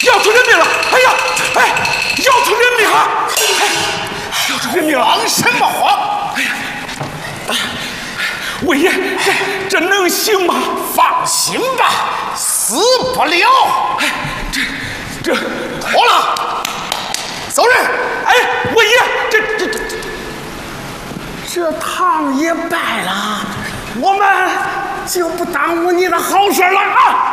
要出人命了！哎呀，哎，要出人命了！哎，要出人命了！ 慌什么慌？ 哎呀，魏爷，这能行吗？ 放心吧，死不了。 哎，这妥了，走人！ 哎，魏爷， 这堂也败了，我们就不耽误你的好事了啊！